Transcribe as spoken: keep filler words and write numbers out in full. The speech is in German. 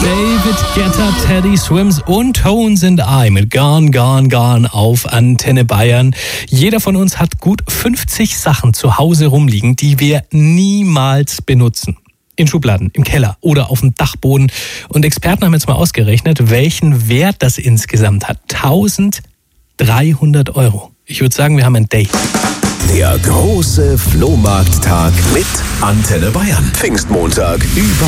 David Guetta, Teddy Swims und Tones and I mit Gone, Gone, Gone auf Antenne Bayern. Jeder von uns hat gut fünfzig Sachen zu Hause rumliegen, die wir niemals benutzen. In Schubladen, im Keller oder auf dem Dachboden. Und Experten haben jetzt mal ausgerechnet, welchen Wert das insgesamt hat. eintausenddreihundert Euro. Ich würde sagen, wir haben ein Date. Der große Flohmarkttag mit Antenne Bayern. Pfingstmontag über